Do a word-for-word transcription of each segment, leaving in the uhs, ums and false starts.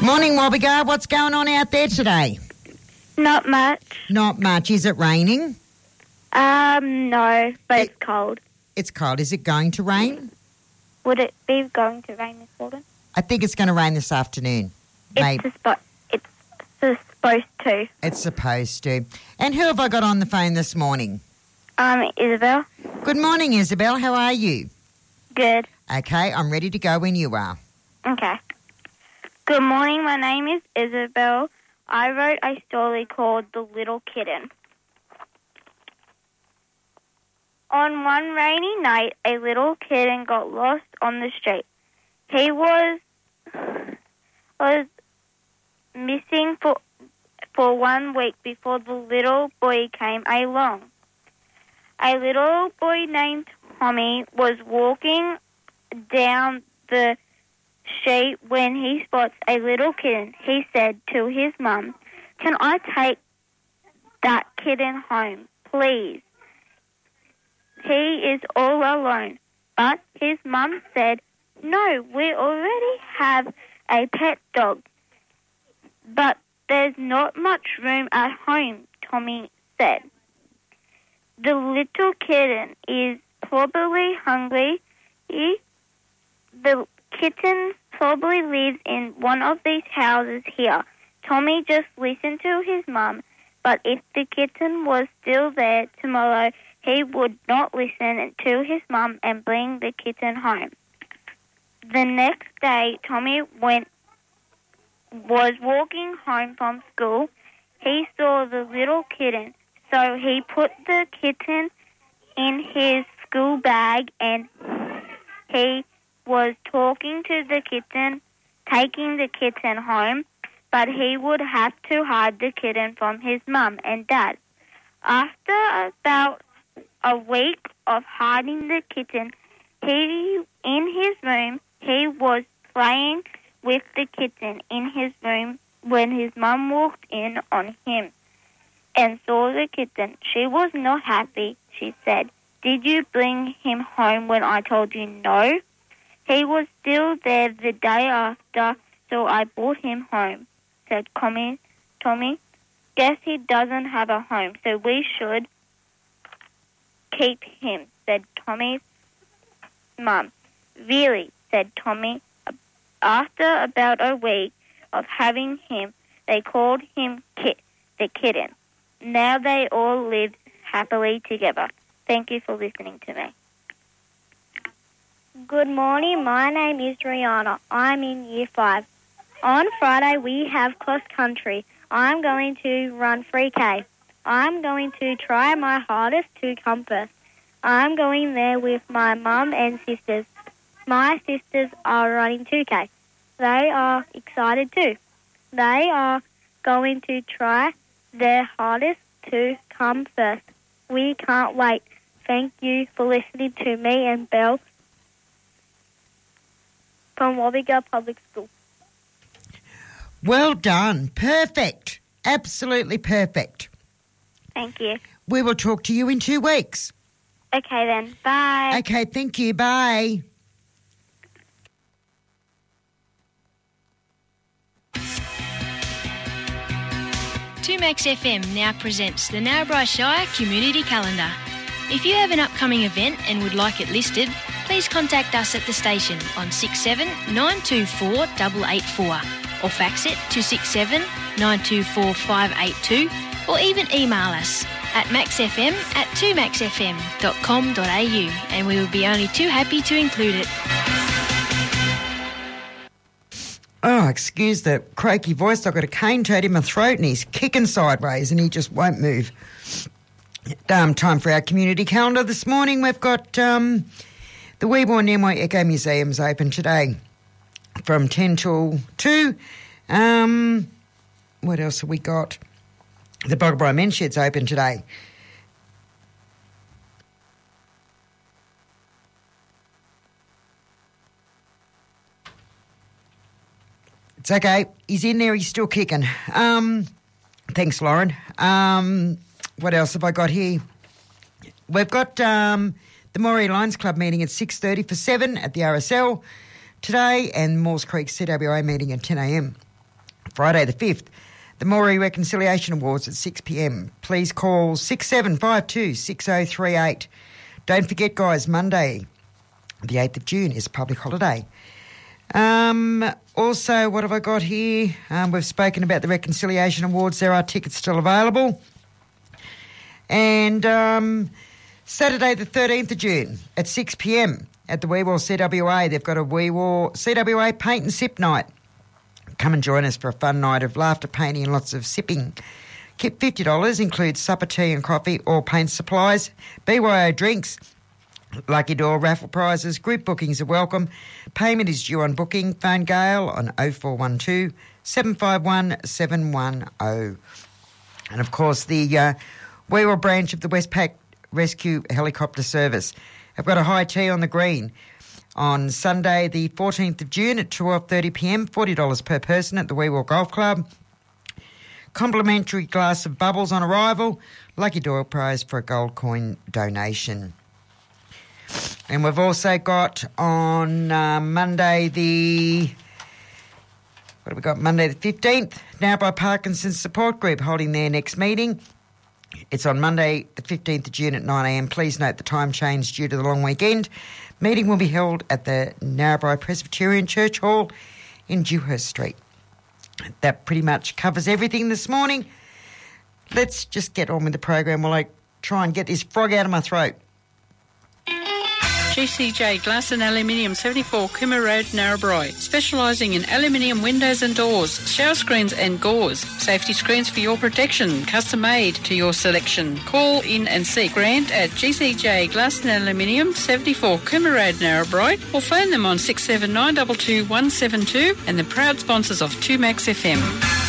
Morning, Wobbegar. What's going on out there today? Not much. Not much. Is it raining? Um, no, but It- it's cold. It's cold. Is it going to rain? Would it be going to rain this morning? I think it's going to rain this afternoon. Maybe. It's, suspo- it's supposed to. It's supposed to. And who have I got on the phone this morning? Um, Isabel? Good morning, Isabel. How are you? Good. Okay, I'm ready to go when you are. Okay. Good morning, my name is Isabel. I wrote a story called The Little Kitten. On one rainy night, a little kitten got lost on the street. He was was missing for for one week before the little boy came along. A little boy named Tommy was walking down the street when he spots a little kitten. He said to his mum, "Can I take that kitten home, please? He is all alone." But his mum said, "No, we already have a pet dog." "But there's not much room at home," Tommy said. "The little kitten is probably hungry. The kitten probably lives in one of these houses here." Tommy just listened to his mum, but if the kitten was still there tomorrow, he would not listen to his mum and bring the kitten home. The next day, Tommy went was walking home from school. He saw the little kitten, so he put the kitten in his school bag and he was talking to the kitten, taking the kitten home, but he would have to hide the kitten from his mum and dad. After about a week of hiding the kitten, he in his room, he was playing with the kitten in his room when his mum walked in on him and saw the kitten. She was not happy. She said, "Did you bring him home when I told you no?" "He was still there the day after, so I brought him home," said Tommy. Tommy, "Guess he doesn't have a home, so we should keep him," said Tommy's mum. "Really?" said Tommy. After about a week of having him, they called him Kit, the kitten. Now they all live happily together. Thank you for listening to me. Good morning, my name is Rihanna. I'm in year five. On Friday we have cross country. I'm going to run three K. I'm going to try my hardest to come first. I'm going there with my mum and sisters. My sisters are running two K. They are excited too. They are going to try their hardest to come first. We can't wait. Thank you for listening to me and Belle from Wobbegar Public School. Well done. Perfect. Absolutely perfect. Thank you. We will talk to you in two weeks. Okay then. Bye. Okay, thank you. Bye. two Max F M now presents the Narrabri Shire Community Calendar. If you have an upcoming event and would like it listed, please contact us at the station on six seven nine two four eight eight four or fax it to six seven nine two four five eight two or even email us at maxfm at two max f m dot com dot a u and we will be only too happy to include it. Oh, excuse the croaky voice. I've got a cane toad in my throat and he's kicking sideways and he just won't move. Um, time for our community calendar this morning. We've got um, the Weeborn Nemoi Eco Museum's open today from ten till two. Um, what else have we got? The Bogabri Men's Shed's open today. It's okay. He's in there. He's still kicking. Um, thanks, Lauren. Um, what else have I got here? We've got um, the Moree Lions Club meeting at six thirty for seven at the R S L today and Moores Creek C W A meeting at ten a m. Friday the fifth, the Moree Reconciliation Awards at six p m. Please call six seven five two, six oh three eight. Don't forget, guys, Monday, the eighth of June, is a public holiday. Um, also, what have I got here? Um, we've spoken about the Reconciliation Awards. There are tickets still available. And um, Saturday the thirteenth of June at six p m at the Wee Waa C W A, they've got a Wee Waa C W A paint and sip night. Come and join us for a fun night of laughter, painting and lots of sipping. Kit fifty dollars, includes supper, tea and coffee, all paint supplies, B Y O drinks, lucky draw raffle prizes, group bookings are welcome. Payment is due on booking. Phone Gail on oh four one two, seven five one, seven one oh. And of course the uh, Wee Waa branch of the Westpac Rescue Helicopter Service have got a high tea on the green on Sunday the fourteenth of June at twelve thirty p m, forty dollars per person at the Wee Waa Golf Club. Complimentary glass of bubbles on arrival. Lucky door prize for a gold coin donation. And we've also got on uh, Monday the... What have we got? Monday the fifteenth. Now by Parkinson's Support Group holding their next meeting. It's on Monday the fifteenth of June at nine a m. Please note the time change due to the long weekend. Meeting will be held at the Narrabri Presbyterian Church Hall in Dewhurst Street. That pretty much covers everything this morning. Let's just get on with the program while I try and get this frog out of my throat. G C J Glass and Aluminium, seventy-four Cooma Road, Narrabri. Specialising in aluminium windows and doors, shower screens and gauze. Safety screens for your protection, custom made to your selection. Call in and see Grant at G C J Glass and Aluminium, seventy-four Cooma Road, Narrabri, or phone them on six seven nine two two one seven two, and the proud sponsors of two Max F M.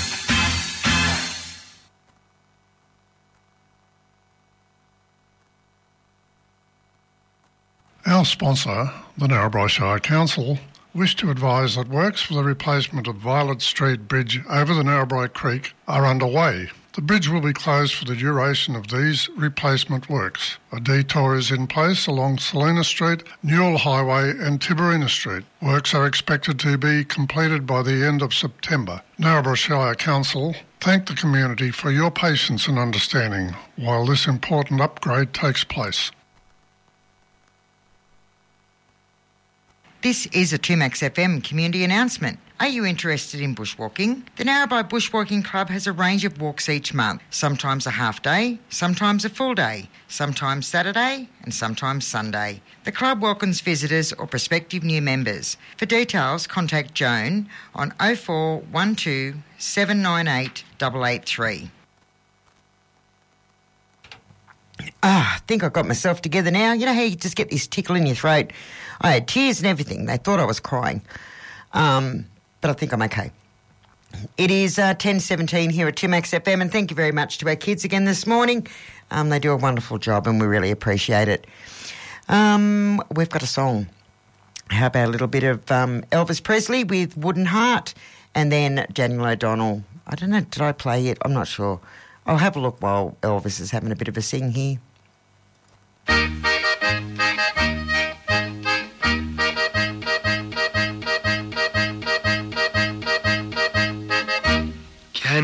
Our sponsor, the Narrabri Shire Council, wish to advise that works for the replacement of Violet Street Bridge over the Narrabri Creek are underway. The bridge will be closed for the duration of these replacement works. A detour is in place along Salina Street, Newell Highway and Tiberina Street. Works are expected to be completed by the end of September. Narrabri Shire Council thank the community for your patience and understanding while this important upgrade takes place. This is a two Max F M community announcement. Are you interested in bushwalking? The Narrabri Bushwalking Club has a range of walks each month, sometimes a half day, sometimes a full day, sometimes Saturday and sometimes Sunday. The club welcomes visitors or prospective new members. For details, contact Joan on oh four one two, seven nine eight, eight eight three. Ah, I think I got myself together now. You know how you just get this tickle in your throat? I had tears and everything. They thought I was crying. Um, but I think I'm okay. It is uh, ten seventeen here at two Max F M, and thank you very much to our kids again this morning. Um, they do a wonderful job and we really appreciate it. Um, we've got a song. How about a little bit of um, Elvis Presley with Wooden Heart, and then Daniel O'Donnell. I don't know, did I play it? I'm not sure. I'll have a look while Elvis is having a bit of a sing here.